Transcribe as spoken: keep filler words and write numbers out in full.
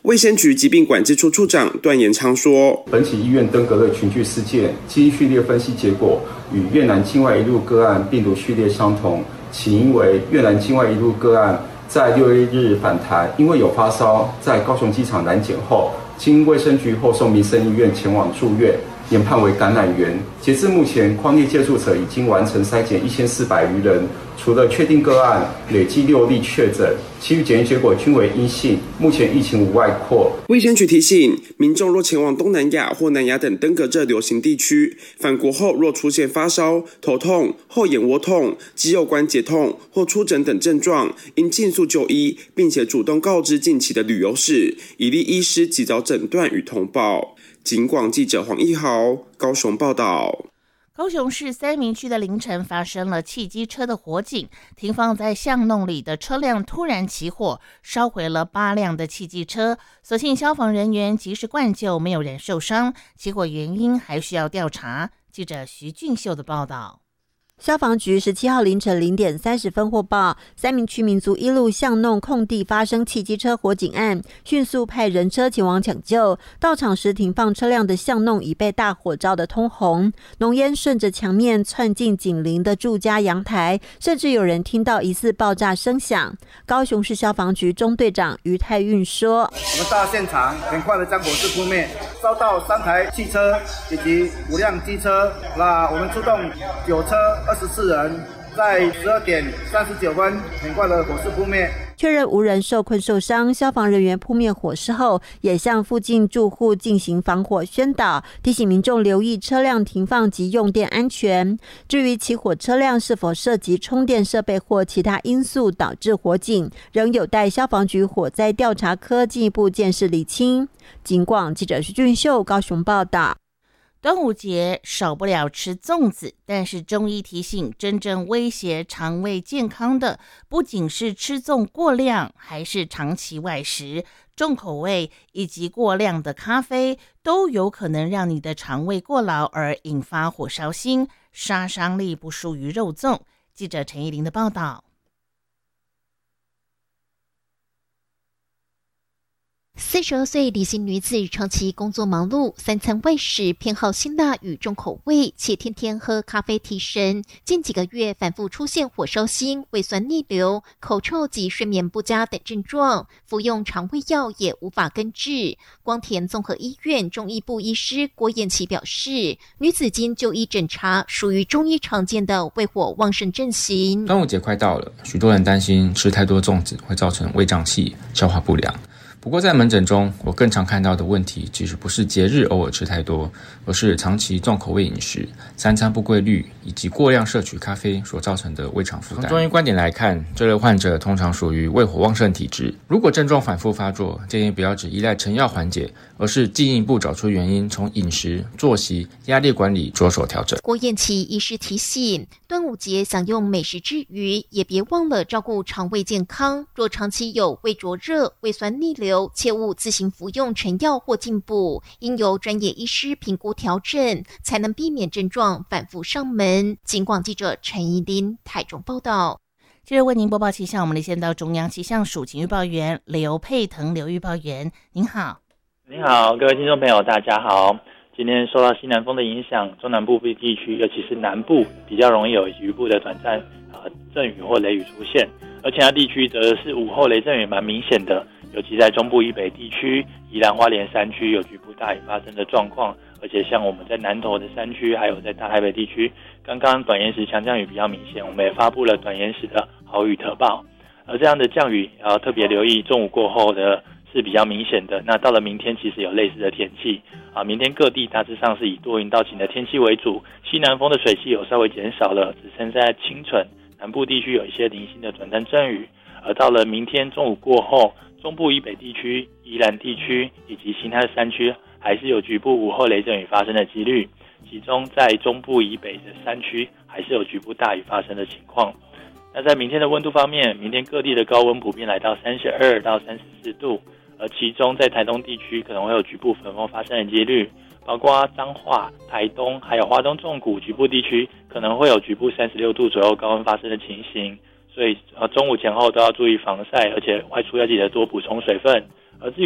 卫生局疾病管制处处长段延昌说， 本起医院登革热群聚事件基因序列分析结果与越南境外移入个案病毒序列相同，起因为越南境外移入个案在六月一日返台，因为有发烧，在高雄机场拦检后，经卫生局后送民生医院前往住院，研判为感染源。截至目前，匡列接触者已经完成筛检一千四百余人，除了确定个案，累计六例确诊，其余检验结果均为阴性。目前疫情无外扩。 卫生局提醒民众，若前往东南亚或南亚等登革热流行地区，返国后若出现发烧、头痛、后眼窝痛、肌肉关节痛或出疹等症状，应尽速就医，并且主动告知近期的旅游史，以利医师及早诊断与通报。警广记者黄一豪高雄报道。 高雄市三民区的凌晨发生了汽机车的火警，停放在巷弄里的车辆突然起火，烧毁了八辆的汽机车。所幸消防人员及时灌救，没有人受伤，起火原因还需要调查。记者徐俊秀的报道。 消防局十七号凌晨零点三十分获报，三民区民族一路巷弄空地发生汽机车火警案，迅速派人车前往抢救。到场时，停放车辆的巷弄已被大火烧得通红，浓烟顺着墙面窜进紧邻的住家阳台，甚至有人听到疑似爆炸声响。高雄市消防局中队长于泰运说：“ 我们到现场，很快的将火势扑灭，烧到三台汽车以及五辆机车。那我们出动九车。二十四人，在十二点三十九分，很快的火势扑灭， 确认无人受困受伤。消防人员扑灭火势后，也向附近住户进行防火宣导，提醒民众留意车辆停放及用电安全。至于起火车辆是否涉及充电设备或其他因素导致火警，仍有待消防局火灾调查科进一步鉴识厘清。警广记者徐俊秀高雄报道。 端午节少不了吃粽子，但是中医提醒，真正威胁肠胃健康的，不仅是吃粽过量，还是长期外食、重口味以及过量的咖啡，都有可能让你的肠胃过劳而引发火烧心，杀伤力不输于肉粽。记者陈怡玲的报道。 四十二岁李姓女子长期工作忙碌，三餐外食，偏好辛辣与重口味，且天天喝咖啡提神。近几个月反复出现火烧心、胃酸逆流、口臭及睡眠不佳等症状，服用肠胃药也无法根治。光田综合医院中医部医师郭彦琪表示，女子经就医诊查，属于中医常见的胃火旺盛症型。 端午节快到了，许多人担心吃太多粽子会造成胃胀气、消化不良。不过在门诊中，我更常看到的问题其实不是节日偶尔吃太多，而是长期重口味饮食、三餐不规律以及过量摄取咖啡所造成的胃肠负担。从中医观点来看，这类患者通常属于胃火旺盛体质。如果症状反复发作，建议不要只依赖成药缓解，而是进一步找出原因，从饮食、作息、压力管理着手调整。 郭彦琪医师提醒，端午节享用美食之余，也别忘了照顾肠胃健康。若长期有胃灼热、胃酸逆流，切勿自行服用成药或进补，应由专业医师评估调整，才能避免症状反复上门。警广记者陈怡琳台中报道。 接着为您播报气象，我们连线到中央气象署请预报员刘佩腾刘预报员，您好。 您好，各位听众朋友，大家好。今天受到西南风的影响，中南部地区，尤其是南部，比较容易有局部的短暂呃阵雨或雷雨出现，而其他地区则是午后雷阵雨蛮明显的。尤其在中部以北地区，宜兰花莲山区有局部大雨发生的状况，而且像我们在南投的山区，还有在大台北地区，刚刚短延时强降雨比较明显，我们也发布了短延时的豪雨特报。而这样的降雨要特别留意，中午过后的是比较明显的。那到了明天，其实有类似的天气啊。明天各地大致上是以多云到晴的天气为主，西南风的水汽有稍微减少了，只剩在清晨南部地区有一些零星的短暂阵雨。而到了明天中午过后，中部以北地区、宜兰地区以及其他的山区，还是有局部午后雷阵雨发生的几率。其中在中部以北的山区，还是有局部大雨发生的情况。那在明天的温度方面，明天各地的高温普遍来到三十二到三十四度，而其中在台东地区可能会有局部焚风发生的几率，包括彰化、台东还有花东纵谷局部地区可能会有局部三十六度左右高温发生的情形。所以呃中午前后都要注意防晒，而且外出要记得多补充水分。而至于